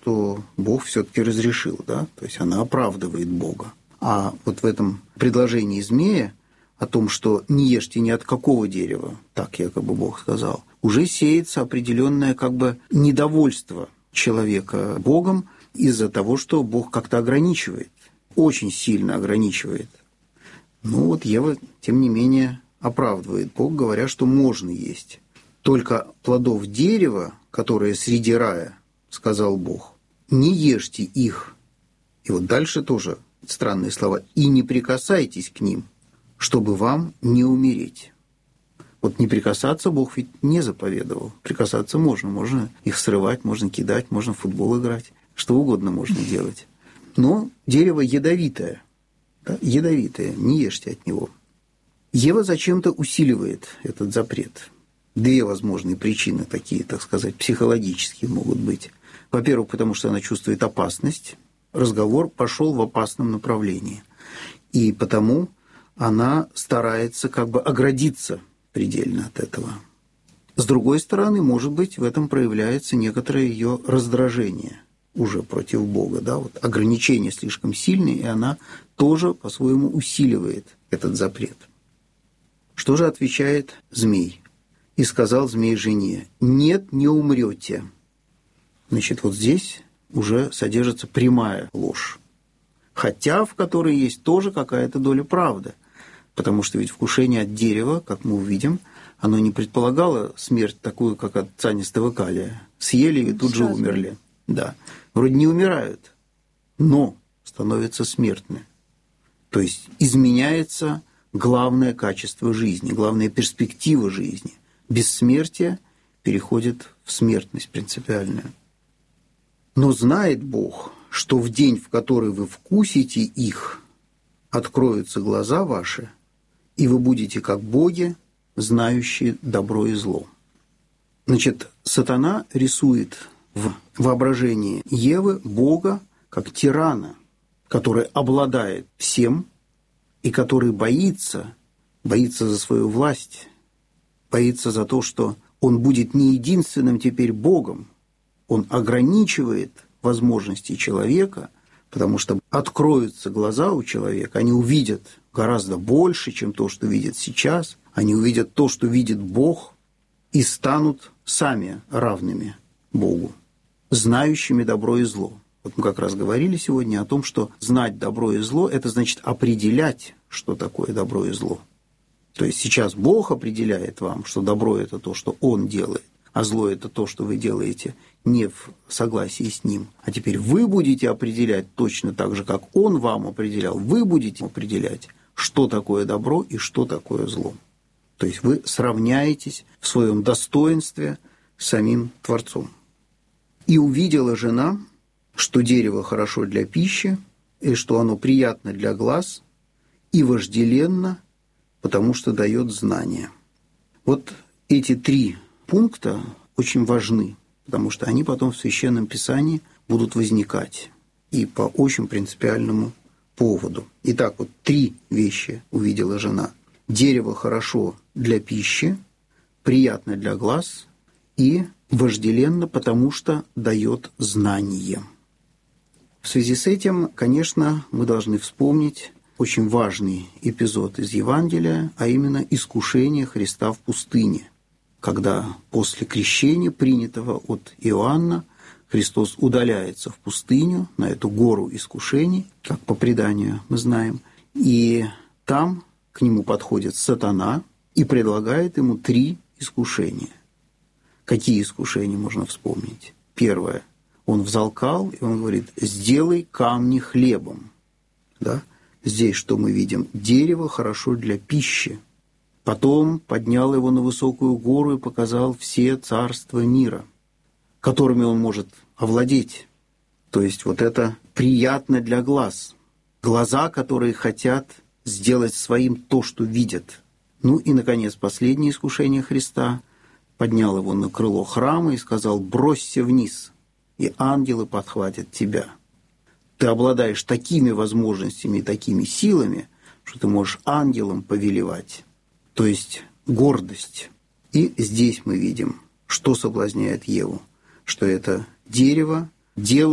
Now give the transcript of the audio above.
что Бог все-таки разрешил, да, то есть она оправдывает Бога. А вот в этом предложении змея о том, что не ешьте ни от какого дерева, так якобы Бог сказал, уже сеется определенное как бы недовольство человека Богом из-за того, что Бог как-то ограничивает, очень сильно ограничивает. Ну вот Ева, тем не менее, оправдывает Бог, говоря, что можно есть. Только плодов дерева, которое среди рая, сказал Бог, не ешьте их. И вот дальше тоже странные слова. И не прикасайтесь к ним, чтобы вам не умереть. Вот не прикасаться Бог ведь не заповедовал. Прикасаться можно их срывать, можно кидать, можно в футбол играть, что угодно можно делать. Но дерево ядовитое, да, ядовитое, не ешьте от него. Ева зачем-то усиливает этот запрет. Две возможные причины такие, так сказать, психологические могут быть. Во-первых, потому что она чувствует опасность, разговор пошел в опасном направлении. И потому она старается как бы оградиться предельно от этого. С другой стороны, может быть, в этом проявляется некоторое ее раздражение уже против Бога. Да? Вот ограничения слишком сильные, и она тоже по-своему усиливает этот запрет. Что же отвечает змей? «И сказал змей жене: нет, не умрете». Значит, вот здесь уже содержится прямая ложь, хотя в которой есть тоже какая-то доля правды, потому что ведь вкушение от дерева, как мы увидим, оно не предполагало смерть такую, как от цианистого калия. Съели и тут же умерли. Да. Вроде не умирают, но становятся смертны. То есть изменяется главное качество жизни, главная перспектива жизни. Бессмертие переходит в смертность принципиальную. Но знает Бог, что в день, в который вы вкусите их, откроются глаза ваши, и вы будете как боги, знающие добро и зло. Значит, сатана рисует в воображении Евы Бога как тирана, который обладает всем и который боится за свою власть, боится за то, что он будет не единственным теперь Богом, он ограничивает возможности человека, потому что откроются глаза у человека, они увидят гораздо больше, чем то, что видят сейчас, они увидят то, что видит Бог, и станут сами равными Богу, знающими добро и зло. Вот мы как раз говорили сегодня о том, что знать добро и зло – это значит определять, что такое добро и зло. То есть сейчас Бог определяет вам, что добро – это то, что Он делает, а зло – это то, что вы делаете не в согласии с Ним. А теперь вы будете определять точно так же, как Он вам определял. Вы будете определять, что такое добро и что такое зло. То есть вы сравняетесь в своем достоинстве с самим Творцом. «И увидела жена, что дерево хорошо для пищи, и что оно приятно для глаз, и вожделенно, потому что дает знания». Вот эти три пункта очень важны, потому что они потом в Священном Писании будут возникать и по очень принципиальному поводу. Итак, вот три вещи увидела жена. Дерево хорошо для пищи, приятно для глаз и вожделенно, потому что дает знание. В связи с этим, конечно, мы должны вспомнить очень важный эпизод из Евангелия, а именно искушение Христа в пустыне, когда после крещения, принятого от Иоанна, Христос удаляется в пустыню, на эту гору искушений, как по преданию мы знаем, и там к нему подходит сатана и предлагает ему три искушения. Какие искушения можно вспомнить? Первое. Он взалкал, и он говорит: «Сделай камни хлебом». Да? Здесь что мы видим? Дерево хорошо для пищи. Потом поднял его на высокую гору и показал все царства мира, которыми он может овладеть. То есть вот это приятно для глаз. Глаза, которые хотят сделать своим то, что видят. Ну и, наконец, последнее искушение Христа. Поднял его на крыло храма и сказал: «Бросься вниз, и ангелы подхватят тебя». Ты обладаешь такими возможностями и такими силами, что ты можешь ангелам повелевать. То есть гордость. И здесь мы видим, что соблазняет Еву, что это дерево делает